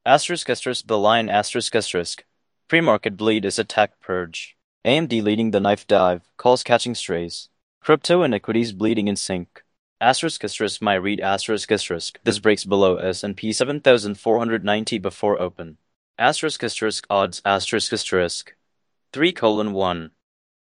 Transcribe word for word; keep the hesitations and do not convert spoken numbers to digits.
Asterisk asterisk the line asterisk asterisk. Pre-market bleed is attack purge. A M D leading the knife dive, calls catching strays. Crypto and equities bleeding in sync. Asterisk asterisk my read asterisk asterisk. This breaks below S and P seven thousand four hundred ninety before open. Asterisk asterisk odds asterisk asterisk. three colon one.